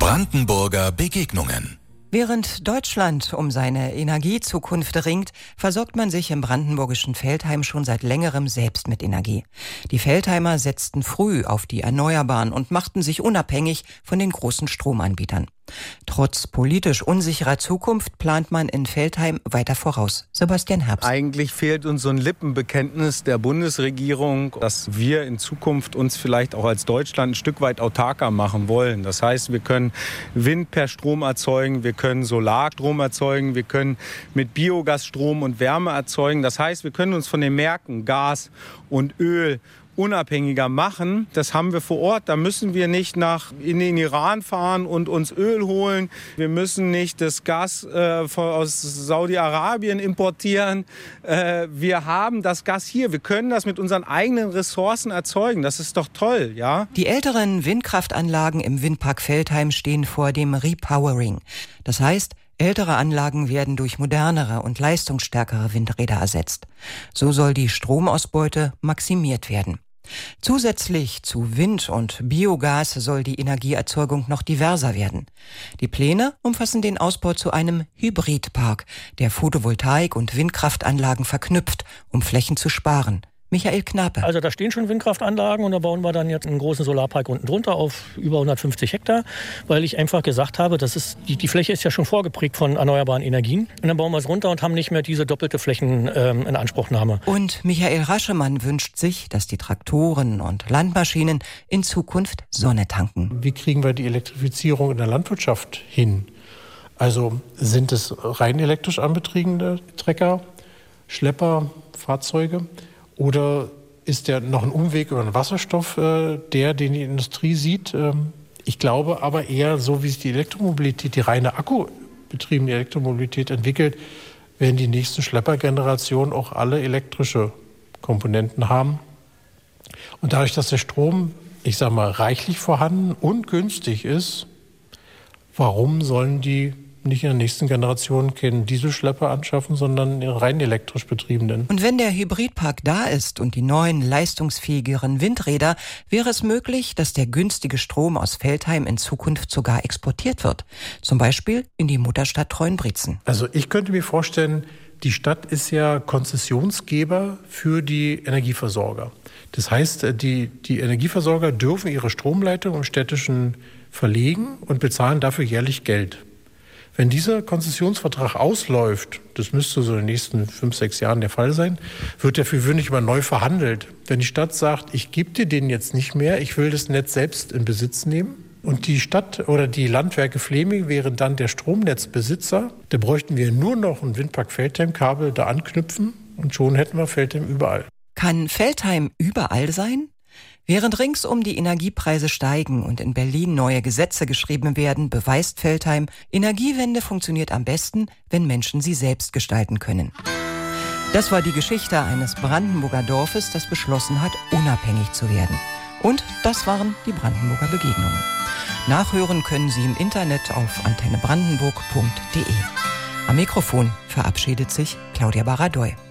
Brandenburger Begegnungen. Während Deutschland um seine Energiezukunft ringt, versorgt man sich im brandenburgischen Veltheim schon seit längerem selbst mit Energie. Die Veltheimer setzten früh auf die Erneuerbaren und machten sich unabhängig von den großen Stromanbietern. Trotz politisch unsicherer Zukunft plant man in Veltheim weiter voraus. Sebastian Herbst. Eigentlich fehlt uns so ein Lippenbekenntnis der Bundesregierung, dass wir in Zukunft uns vielleicht auch als Deutschland ein Stück weit autarker machen wollen. Das heißt, wir können Wind per Strom erzeugen, wir können Solarstrom erzeugen, wir können mit Biogas Strom und Wärme erzeugen. Das heißt, wir können uns von den Märkten Gas und Öl unabhängiger machen. Das haben wir vor Ort. Da müssen wir nicht in den Iran fahren und uns Öl holen. Wir müssen nicht das Gas aus Saudi-Arabien importieren. Wir haben das Gas hier. Wir können das mit unseren eigenen Ressourcen erzeugen. Das ist doch toll, ja? Die älteren Windkraftanlagen im Windpark Veltheim stehen vor dem Repowering. Das heißt, ältere Anlagen werden durch modernere und leistungsstärkere Windräder ersetzt. So soll die Stromausbeute maximiert werden. Zusätzlich zu Wind und Biogas soll die Energieerzeugung noch diverser werden. Die Pläne umfassen den Ausbau zu einem Hybridpark, der Photovoltaik- und Windkraftanlagen verknüpft, um Flächen zu sparen. Michael Knape. Also da stehen schon Windkraftanlagen und da bauen wir dann jetzt einen großen Solarpark unten drunter auf über 150 Hektar, weil ich einfach gesagt habe, die Fläche ist ja schon vorgeprägt von erneuerbaren Energien. Und dann bauen wir es runter und haben nicht mehr diese doppelte Flächen in Anspruchnahme. Und Michael Raschemann wünscht sich, dass die Traktoren und Landmaschinen in Zukunft Sonne tanken. Wie kriegen wir die Elektrifizierung in der Landwirtschaft hin? Also sind es rein elektrisch anbetriebene Trecker, Schlepper, Fahrzeuge? Oder ist der noch ein Umweg über den Wasserstoff, den die Industrie sieht? Ich glaube aber eher, so wie sich die Elektromobilität, die reine akkubetriebene Elektromobilität entwickelt, werden die nächsten Schleppergenerationen auch alle elektrische Komponenten haben. Und dadurch, dass der Strom, ich sage mal, reichlich vorhanden und günstig ist, warum sollen die nicht in der nächsten Generation keinen Dieselschlepper anschaffen, sondern den rein elektrisch betriebenen? Und wenn der Hybridpark da ist und die neuen, leistungsfähigeren Windräder, wäre es möglich, dass der günstige Strom aus Veltheim in Zukunft sogar exportiert wird. Zum Beispiel in die Mutterstadt Treuenbrietzen. Also ich könnte mir vorstellen, die Stadt ist ja Konzessionsgeber für die Energieversorger. Das heißt, die Energieversorger dürfen ihre Stromleitung im Städtischen verlegen und bezahlen dafür jährlich Geld. Wenn dieser Konzessionsvertrag ausläuft, das müsste so in den nächsten 5-6 Jahren der Fall sein, wird der für gewöhnlich immer neu verhandelt. Wenn die Stadt sagt, ich gebe dir den jetzt nicht mehr, ich will das Netz selbst in Besitz nehmen, und die Stadt oder die Landwerke Fleming wären dann der Stromnetzbesitzer, da bräuchten wir nur noch ein Windpark Veltheim-Kabel da anknüpfen und schon hätten wir Veltheim überall. Kann Veltheim überall sein? Während ringsum die Energiepreise steigen und in Berlin neue Gesetze geschrieben werden, beweist Veltheim, Energiewende funktioniert am besten, wenn Menschen sie selbst gestalten können. Das war die Geschichte eines Brandenburger Dorfes, das beschlossen hat, unabhängig zu werden. Und das waren die Brandenburger Begegnungen. Nachhören können Sie im Internet auf antennebrandenburg.de. Am Mikrofon verabschiedet sich Claudia Baradoy.